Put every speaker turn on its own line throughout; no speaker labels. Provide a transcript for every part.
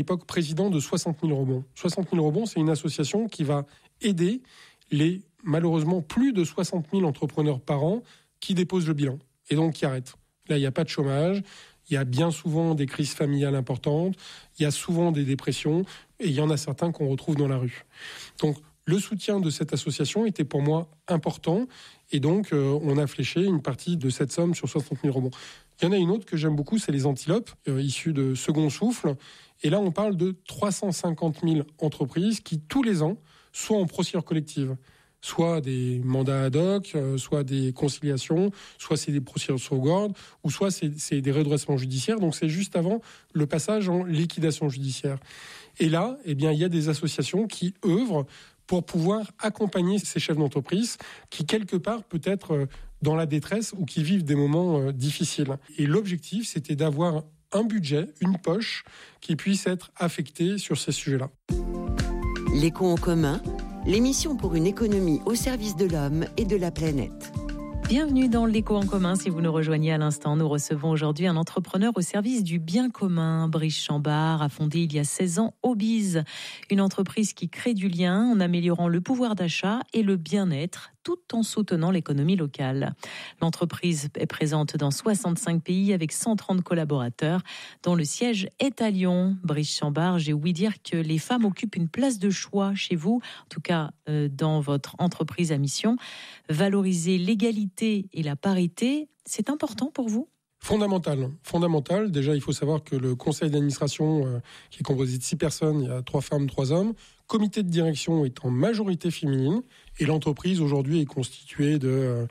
l'époque président de 60 000 rebonds. 60 000 rebonds, c'est une association qui va aider les, malheureusement, plus de 60 000 entrepreneurs par an qui déposent le bilan et donc qui arrêtent. Là, il n'y a pas de chômage, il y a bien souvent des crises familiales importantes, il y a souvent des dépressions et il y en a certains qu'on retrouve dans la rue. Donc, le soutien de cette association était pour moi important et donc on a fléché une partie de cette somme sur 60 000 rebonds. Il y en a une autre que j'aime beaucoup, c'est les antilopes, issues de Second Souffle. Et là, on parle de 350 000 entreprises qui, tous les ans, soit en procédure collective, soit des mandats ad hoc, soit des conciliations, soit c'est des procédures de sauvegarde, ou soit c'est des redressements judiciaires. Donc c'est juste avant le passage en liquidation judiciaire. Et là, eh bien, il y a des associations qui œuvrent pour pouvoir accompagner ces chefs d'entreprise qui, quelque part, peut être dans la détresse ou qui vivent des moments difficiles. Et l'objectif, c'était d'avoir un budget, une poche, qui puisse être affectée sur ces sujets-là.
L'Éco en commun, l'émission pour une économie au service de l'homme et de la planète.
Bienvenue dans l'Éco en commun. Si vous nous rejoignez à l'instant, nous recevons aujourd'hui un entrepreneur au service du bien commun. Brice Chambard a fondé il y a 16 ans Obise, une entreprise qui crée du lien en améliorant le pouvoir d'achat et le bien-être, tout en soutenant l'économie locale. L'entreprise est présente dans 65 pays avec 130 collaborateurs, dont le siège est à Lyon. Brice Chambard, j'ai ouï dire que les femmes occupent une place de choix chez vous, en tout cas dans votre entreprise à mission. Valoriser l'égalité et la parité, c'est important pour vous ?
Fondamental. Déjà, il faut savoir que le conseil d'administration, qui est composé de 6 personnes, il y a 3 femmes, 3 hommes. Comité de direction est en majorité féminine. Et l'entreprise, aujourd'hui, est constituée de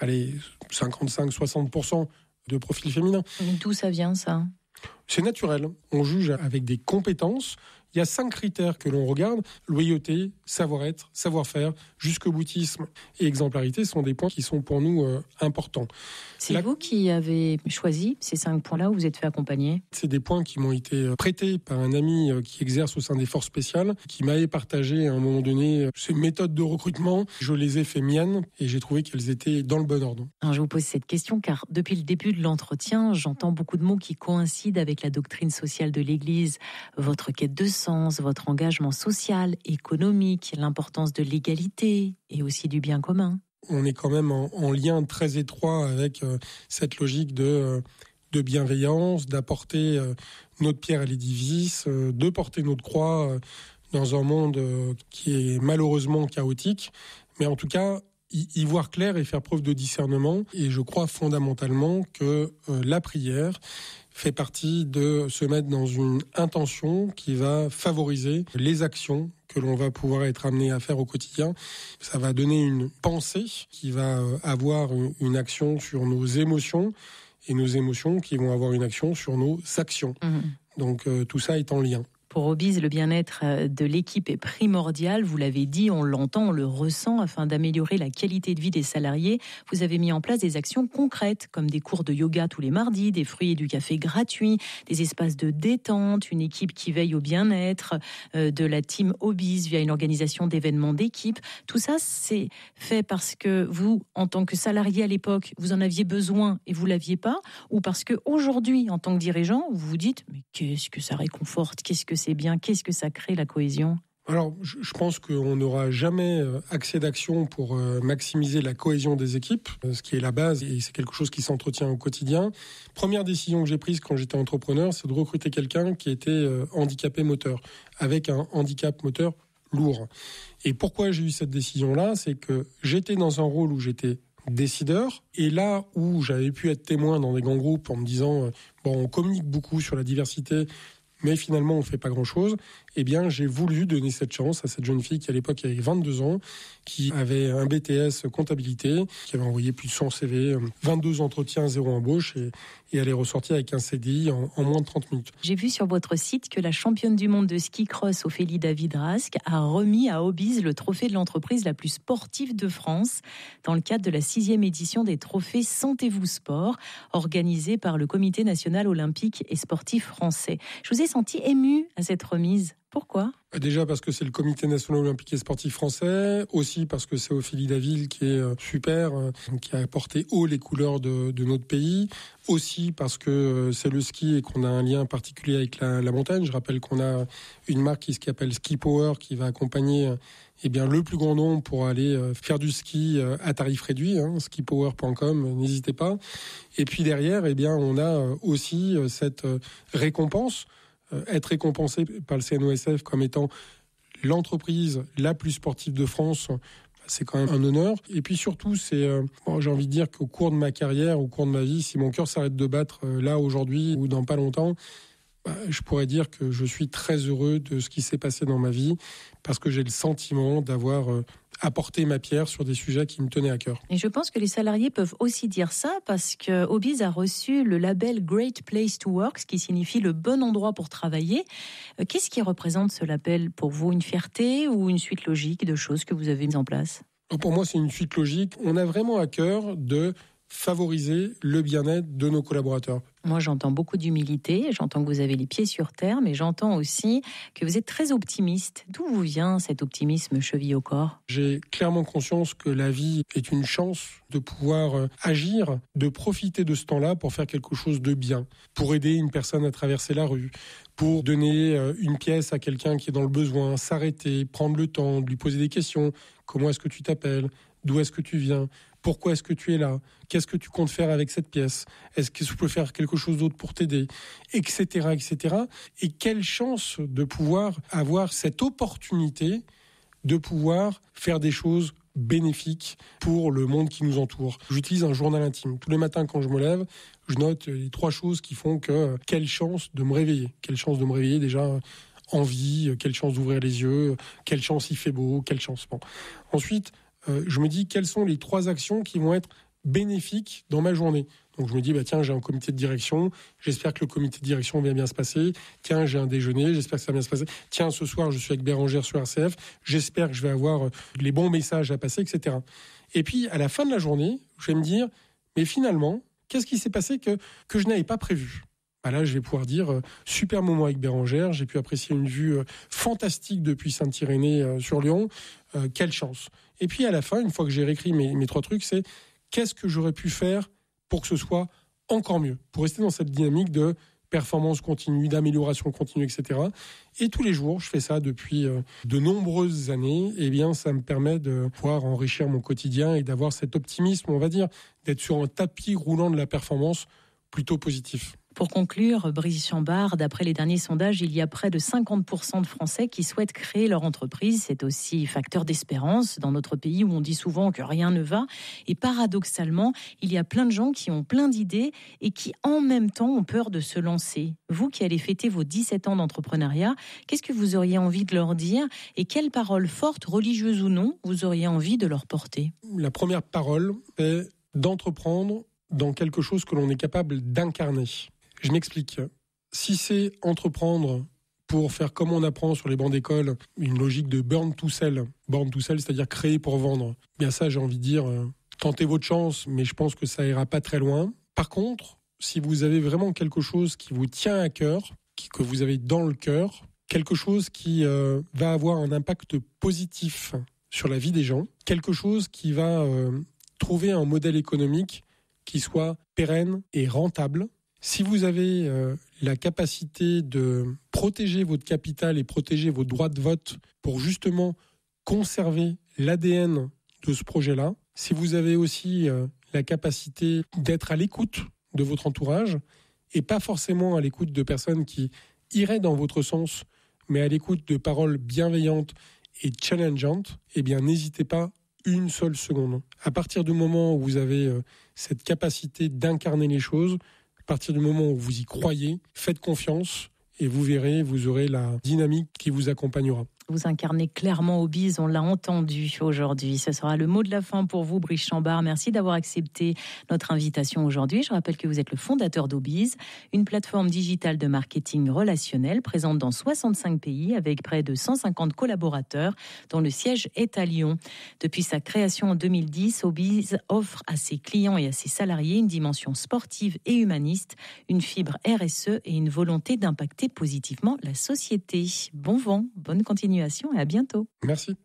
55-60% de profils féminins.
D'où ça vient, ça ?
C'est naturel. On juge avec des compétences. Il y a 5 critères que l'on regarde. Loyauté, savoir-être, savoir-faire, jusqu'au-boutisme et exemplarité sont des points qui sont pour nous importants.
C'est vous qui avez choisi ces 5 points-là ou vous êtes fait accompagner ?
C'est des points qui m'ont été prêtés par un ami qui exerce au sein des forces spéciales, qui m'avait partagé à un moment donné ces méthodes de recrutement. Je les ai fait miennes et j'ai trouvé qu'elles étaient dans le bon ordre.
Alors, je vous pose cette question car depuis le début de l'entretien, j'entends beaucoup de mots qui coïncident avec la doctrine sociale de l'Église, votre quête de sens, votre engagement social, économique, l'importance de l'égalité et aussi du bien commun.
On est quand même en lien très étroit avec cette logique de bienveillance, d'apporter notre pierre à l'édifice, de porter notre croix dans un monde qui est malheureusement chaotique. Mais en tout cas, y voir clair et faire preuve de discernement. Et je crois fondamentalement que la prière fait partie de se mettre dans une intention qui va favoriser les actions que l'on va pouvoir être amené à faire au quotidien. Ça va donner une pensée qui va avoir une action sur nos émotions et nos émotions qui vont avoir une action sur nos actions. Donc tout ça est en lien.
Pour Obise, le bien-être de l'équipe est primordial. Vous l'avez dit, on l'entend, on le ressent. Afin d'améliorer la qualité de vie des salariés, vous avez mis en place des actions concrètes, comme des cours de yoga tous les mardis, des fruits et du café gratuits, des espaces de détente, une équipe qui veille au bien-être, de la team Obise via une organisation d'événements d'équipe. Tout ça, c'est fait parce que vous, en tant que salarié à l'époque, vous en aviez besoin et vous l'aviez pas, ou parce que aujourd'hui, en tant que dirigeant, vous vous dites, mais qu'est-ce que ça réconforte, qu'est-ce que c'est bien, qu'est-ce que ça crée la cohésion ?
Alors, je pense qu'on n'aura jamais accès d'action pour maximiser la cohésion des équipes, ce qui est la base et c'est quelque chose qui s'entretient au quotidien. Première décision que j'ai prise quand j'étais entrepreneur, c'est de recruter quelqu'un qui était handicapé moteur, avec un handicap moteur lourd. Et pourquoi j'ai eu cette décision-là ? C'est que j'étais dans un rôle où j'étais décideur, et là où j'avais pu être témoin dans des grands groupes en me disant on communique beaucoup sur la diversité, mais finalement on fait pas grand-chose, eh bien j'ai voulu donner cette chance à cette jeune fille qui à l'époque avait 22 ans, qui avait un BTS comptabilité, qui avait envoyé plus de 100 CV, 22 entretiens, 0 embauche, et elle est ressortie avec un CDI en moins de 30 minutes.
J'ai vu sur votre site que la championne du monde de ski cross, Ophélie David-Rasque, a remis à Obise le trophée de l'entreprise la plus sportive de France, dans le cadre de la 6e édition des trophées Sentez-vous Sport, organisée par le Comité national olympique et sportif français. Je vous ai senti ému à cette remise. Pourquoi ?
Déjà parce que c'est le Comité national olympique et sportif français, aussi parce que c'est Ophélie Daville qui est super, qui a porté haut les couleurs de notre pays, aussi parce que c'est le ski et qu'on a un lien particulier avec la montagne. Je rappelle qu'on a une marque qui s'appelle Ski Power qui va accompagner le plus grand nombre pour aller faire du ski à tarif réduit, skipower.com, n'hésitez pas. Et puis derrière, on a aussi cette récompense, être récompensé par le CNOSF comme étant l'entreprise la plus sportive de France, c'est quand même un honneur. Et puis surtout, j'ai envie de dire qu'au cours de ma carrière, au cours de ma vie, si mon cœur s'arrête de battre là aujourd'hui ou dans pas longtemps, je pourrais dire que je suis très heureux de ce qui s'est passé dans ma vie parce que j'ai le sentiment d'avoir apporté ma pierre sur des sujets qui me tenaient à cœur.
Et je pense que les salariés peuvent aussi dire ça parce que Obiz a reçu le label Great Place to Work, ce qui signifie le bon endroit pour travailler. Qu'est-ce qui représente ce label pour vous ? Une fierté ou une suite logique de choses que vous avez mises en place ?
Pour moi, c'est une suite logique. On a vraiment à cœur de favoriser le bien-être de nos collaborateurs.
Moi, j'entends beaucoup d'humilité, j'entends que vous avez les pieds sur terre, mais j'entends aussi que vous êtes très optimiste. D'où vous vient cet optimisme chevillé au corps ?
J'ai clairement conscience que la vie est une chance de pouvoir agir, de profiter de ce temps-là pour faire quelque chose de bien, pour aider une personne à traverser la rue, pour donner une pièce à quelqu'un qui est dans le besoin, s'arrêter, prendre le temps, de lui poser des questions. Comment est-ce que tu t'appelles ? D'où est-ce que tu viens ? Pourquoi est-ce que tu es là ? Qu'est-ce que tu comptes faire avec cette pièce ? Est-ce que je peux faire quelque chose d'autre pour t'aider ? Etc., etc. Et quelle chance de pouvoir avoir cette opportunité de pouvoir faire des choses bénéfiques pour le monde qui nous entoure. J'utilise un journal intime. Tous les matins quand je me lève, je note les 3 choses qui font que quelle chance de me réveiller. Quelle chance de me réveiller déjà en vie, quelle chance d'ouvrir les yeux, quelle chance il fait beau, quelle chance. Bon. Ensuite, je me dis quelles sont les 3 actions qui vont être bénéfiques dans ma journée. Donc je me dis, tiens, j'ai un comité de direction, j'espère que le comité de direction va bien se passer. Tiens, j'ai un déjeuner, j'espère que ça va bien se passer. Tiens, ce soir, je suis avec Bérangère sur RCF, j'espère que je vais avoir les bons messages à passer, etc. Et puis, à la fin de la journée, je vais me dire, mais finalement, qu'est-ce qui s'est passé que je n'avais pas prévu ? Là, je vais pouvoir dire, super moment avec Bérangère, j'ai pu apprécier une vue fantastique depuis Saint-Irénée sur Lyon, quelle chance. Et puis à la fin, une fois que j'ai réécrit mes 3 trucs, c'est qu'est-ce que j'aurais pu faire pour que ce soit encore mieux, pour rester dans cette dynamique de performance continue, d'amélioration continue, etc. Et tous les jours, je fais ça depuis de nombreuses années, ça me permet de pouvoir enrichir mon quotidien et d'avoir cet optimisme, on va dire, d'être sur un tapis roulant de la performance plutôt positif.
Pour conclure, Brice Chambard, d'après les derniers sondages, il y a près de 50% de Français qui souhaitent créer leur entreprise. C'est aussi facteur d'espérance dans notre pays où on dit souvent que rien ne va. Et paradoxalement, il y a plein de gens qui ont plein d'idées et qui en même temps ont peur de se lancer. Vous qui allez fêter vos 17 ans d'entrepreneuriat, qu'est-ce que vous auriez envie de leur dire et quelles paroles fortes, religieuses ou non, vous auriez envie de leur porter ?
La première parole est d'entreprendre dans quelque chose que l'on est capable d'incarner. Je m'explique. Si c'est entreprendre pour faire comme on apprend sur les bancs d'école, une logique de burn to sell, c'est-à-dire créer pour vendre, ça, j'ai envie de dire, tentez votre chance, mais je pense que ça ira pas très loin. Par contre, si vous avez vraiment quelque chose qui vous tient à cœur, que vous avez dans le cœur, quelque chose qui va avoir un impact positif sur la vie des gens, quelque chose qui va trouver un modèle économique qui soit pérenne et rentable. Si vous avez la capacité de protéger votre capital et protéger vos droits de vote pour justement conserver l'ADN de ce projet-là, si vous avez aussi la capacité d'être à l'écoute de votre entourage et pas forcément à l'écoute de personnes qui iraient dans votre sens, mais à l'écoute de paroles bienveillantes et challengeantes, n'hésitez pas une seule seconde. À partir du moment où vous avez cette capacité d'incarner les choses, à partir du moment où vous y croyez, faites confiance et vous verrez, vous aurez la dynamique qui vous accompagnera.
Vous incarnez clairement Obise, on l'a entendu aujourd'hui. Ce sera le mot de la fin pour vous, Brice Chambard. Merci d'avoir accepté notre invitation aujourd'hui. Je rappelle que vous êtes le fondateur d'Obise, une plateforme digitale de marketing relationnel présente dans 65 pays avec près de 150 collaborateurs dont le siège est à Lyon. Depuis sa création en 2010, Obise offre à ses clients et à ses salariés une dimension sportive et humaniste, une fibre RSE et une volonté d'impacter positivement la société. Bon vent, bonne continuation et à bientôt.
Merci.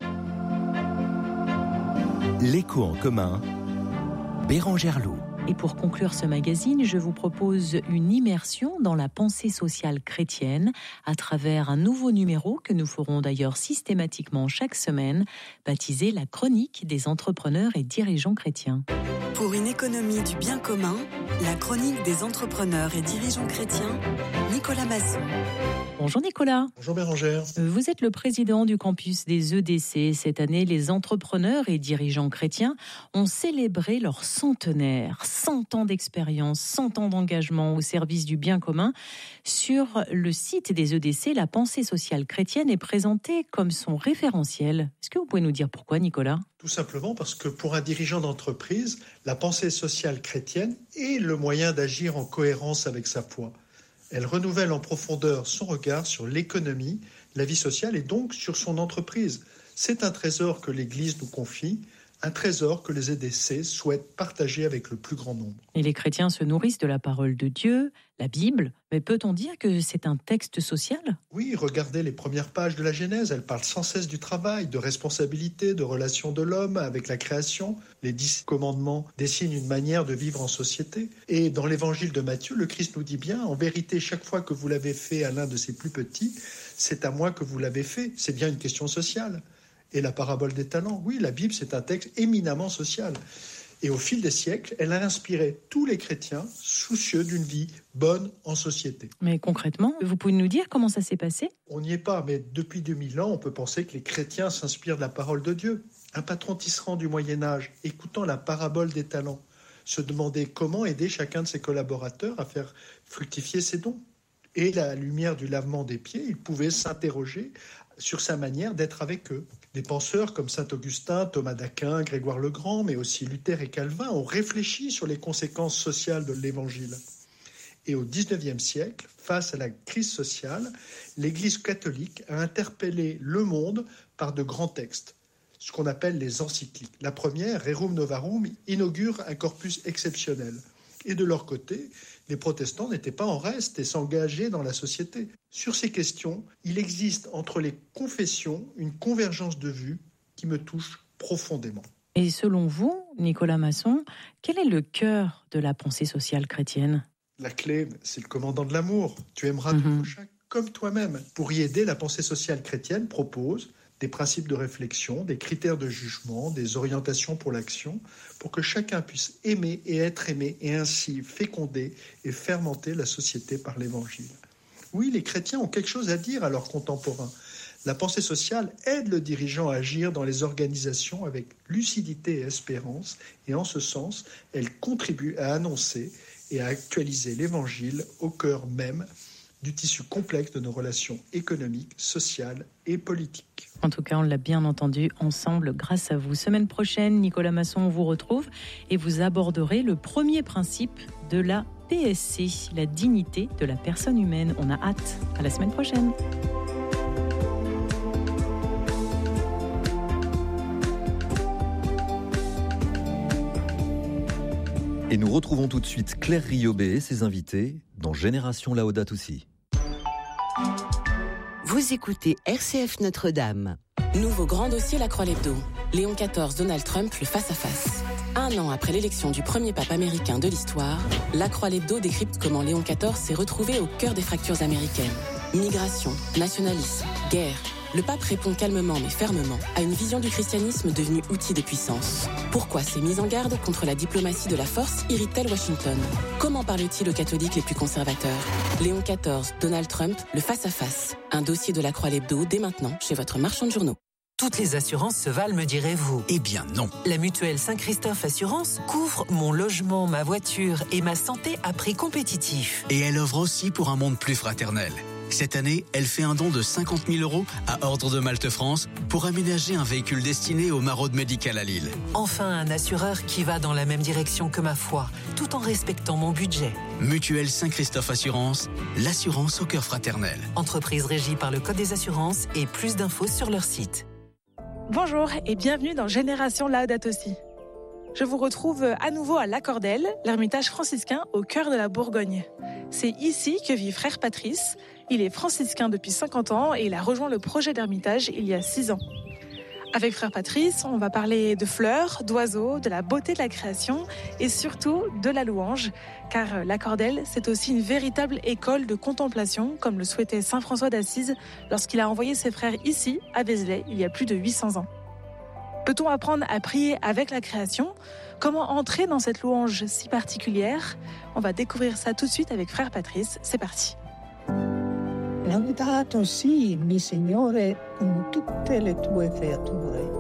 L'écho en commun, Bérangère Loup.
Et pour conclure ce magazine, je vous propose une immersion dans la pensée sociale chrétienne à travers un nouveau numéro que nous ferons d'ailleurs systématiquement chaque semaine, baptisé La chronique des entrepreneurs et dirigeants chrétiens.
Pour une économie du bien commun, la chronique des entrepreneurs et dirigeants chrétiens, Nicolas Masson.
Bonjour Nicolas.
Bonjour Bérangère.
Vous êtes le président du campus des EDC. Cette année, les entrepreneurs et dirigeants chrétiens ont célébré leur centenaire. 100 ans d'expérience, 100 ans d'engagement au service du bien commun. Sur le site des EDC, la pensée sociale chrétienne est présentée comme son référentiel. Est-ce que vous pouvez nous dire pourquoi, Nicolas ?
Tout simplement parce que pour un dirigeant d'entreprise, la pensée sociale chrétienne est le moyen d'agir en cohérence avec sa foi. Elle renouvelle en profondeur son regard sur l'économie, la vie sociale et donc sur son entreprise. C'est un trésor que l'Église nous confie, un trésor que les EDC souhaitent partager avec le plus grand nombre.
Et les chrétiens se nourrissent de la parole de Dieu, la Bible, mais peut-on dire que c'est un texte social ?
Oui, regardez les premières pages de la Genèse, elles parlent sans cesse du travail, de responsabilité, de relation de l'homme avec la création. Les 10 commandements dessinent une manière de vivre en société. Et dans l'évangile de Matthieu, le Christ nous dit bien, en vérité, chaque fois que vous l'avez fait à l'un de ses plus petits, c'est à moi que vous l'avez fait. C'est bien une question sociale. Et la parabole des talents, oui, la Bible, c'est un texte éminemment social. Et au fil des siècles, elle a inspiré tous les chrétiens soucieux d'une vie bonne en société.
Mais concrètement, vous pouvez nous dire comment ça s'est passé ?
On n'y est pas, mais depuis 2000 ans, on peut penser que les chrétiens s'inspirent de la parole de Dieu. Un patron tisserand du Moyen-Âge, écoutant la parabole des talents, se demandait comment aider chacun de ses collaborateurs à faire fructifier ses dons. Et à la lumière du lavement des pieds, il pouvait s'interroger sur sa manière d'être avec eux. Des penseurs comme saint Augustin, Thomas d'Aquin, Grégoire le Grand, mais aussi Luther et Calvin ont réfléchi sur les conséquences sociales de l'Évangile. Et au XIXe siècle, face à la crise sociale, l'Église catholique a interpellé le monde par de grands textes, ce qu'on appelle les encycliques. La première, Rerum Novarum, inaugure un corpus exceptionnel. Et de leur côté, les protestants n'étaient pas en reste et s'engageaient dans la société. Sur ces questions, il existe entre les confessions une convergence de vues qui me touche profondément.
Et selon vous, Nicolas Masson, quel est le cœur de la pensée sociale chrétienne ?
La clé, c'est le commandant de l'amour. Tu aimeras ton prochain comme toi-même. Pour y aider, la pensée sociale chrétienne propose des principes de réflexion, des critères de jugement, des orientations pour l'action, pour que chacun puisse aimer et être aimé et ainsi féconder et fermenter la société par l'Évangile. Oui, les chrétiens ont quelque chose à dire à leurs contemporains. La pensée sociale aide le dirigeant à agir dans les organisations avec lucidité et espérance, et en ce sens, elle contribue à annoncer et à actualiser l'Évangile au cœur même du tissu complexe de nos relations économiques, sociales et politiques.
En tout cas, on l'a bien entendu ensemble grâce à vous. Semaine prochaine, Nicolas Masson, on vous retrouve et vous aborderez le premier principe de la PSC, la dignité de la personne humaine. On a hâte. À la semaine prochaine.
Et nous retrouvons tout de suite Claire Riobé et ses invités dans Génération Laudato Si.
Vous écoutez RCF Notre-Dame.
Nouveau grand dossier La Croix l'Hebdo. Léon XIV, Donald Trump, le face-à-face. 1 an après l'élection du premier pape américain de l'histoire, La Croix l'Hebdo décrypte comment Léon XIV s'est retrouvé au cœur des fractures américaines. Migration, nationalisme, guerre. Le pape répond calmement mais fermement à une vision du christianisme devenue outil de puissance. Pourquoi ces mises en garde contre la diplomatie de la force irritent-elles Washington ? Comment parle-t-il aux catholiques les plus conservateurs ? Léon XIV, Donald Trump, le face-à-face. Un dossier de La Croix l'Hebdo dès maintenant chez votre marchand de journaux.
Toutes les assurances se valent, me direz-vous. Eh bien non. La mutuelle Saint-Christophe Assurance couvre mon logement, ma voiture et ma santé à prix compétitif.
Et elle œuvre aussi pour un monde plus fraternel. Cette année, elle fait un don de 50 000 € à Ordre de Malte France pour aménager un véhicule destiné aux maraudes médicales à Lille.
Enfin, un assureur qui va dans la même direction que ma foi, tout en respectant mon budget.
Mutuelle Saint-Christophe Assurance, l'assurance au cœur fraternel.
Entreprise régie par le Code des assurances et plus d'infos sur leur site.
Bonjour et bienvenue dans Génération Laudato Si. Je vous retrouve à nouveau à Lacordelle, l'ermitage franciscain au cœur de la Bourgogne. C'est ici que vit frère Patrice. Il est franciscain depuis 50 ans et il a rejoint le projet d'ermitage il y a 6 ans. Avec frère Patrice, on va parler de fleurs, d'oiseaux, de la beauté de la création et surtout de la louange. Car Lacordelle, c'est aussi une véritable école de contemplation, comme le souhaitait saint François d'Assise lorsqu'il a envoyé ses frères ici, à Vézelay, il y a plus de 800 ans. Peut-on apprendre à prier avec la création ? Comment entrer dans cette louange si particulière ? On va découvrir ça tout de suite avec frère Patrice. C'est parti.
Laudato si, mi Signore, con tutte le tue creature.